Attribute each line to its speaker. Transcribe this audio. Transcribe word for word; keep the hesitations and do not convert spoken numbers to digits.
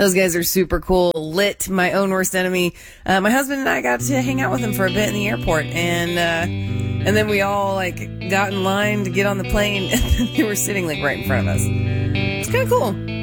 Speaker 1: Those guys are super cool. Lit, my own worst enemy. Uh, my husband and I got to hang out with him for a bit in the airport, and uh, and then we all like got in line to get on the plane, and they were sitting like right in front of us. It's kind of cool.